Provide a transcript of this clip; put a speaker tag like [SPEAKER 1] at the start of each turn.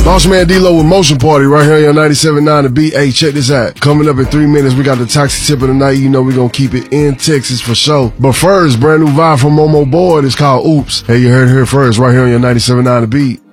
[SPEAKER 1] Boss Man D-Lo with Motion Party right here on 97.9 The Beat. Hey, check this out. Coming up in 3 minutes, we got the toxic tip of the night. You know we're going to keep it in Texas for sure. But first, brand new vibe from Momo Boyd. It's called Oops. Hey, you heard it here first right here on your 97.9 The Beat.